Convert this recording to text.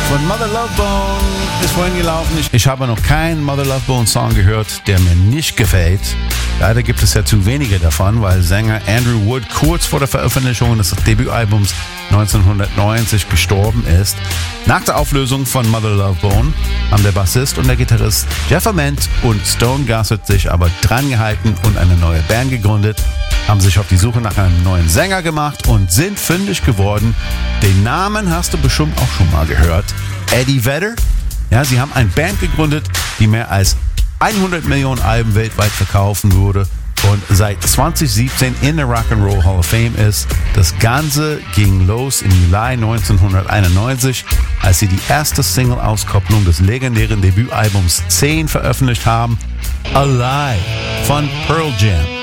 Von Mother Love Bone ist vorhin gelaufen. Ich habe noch keinen Mother Love Bone Song gehört, der mir nicht gefällt. Leider gibt es ja zu wenige davon, weil Sänger Andrew Wood kurz vor der Veröffentlichung des Debütalbums 1990 gestorben ist. Nach der Auflösung von Mother Love Bone haben der Bassist und der Gitarrist Jeff Ament und Stone Gossett sich aber drangehalten und eine neue Band gegründet, haben sich auf die Suche nach einem neuen Sänger gemacht und sind fündig geworden. Den Namen hast du bestimmt auch schon mal gehört. Eddie Vedder. Ja, sie haben eine Band gegründet, die mehr als 100 Millionen Alben weltweit verkaufen würde und seit 2017 in der Rock'n'Roll Hall of Fame ist. Das Ganze ging los im Juli 1991, als sie die erste Single-Auskopplung des legendären Debütalbums 10 veröffentlicht haben, Alive von Pearl Jam.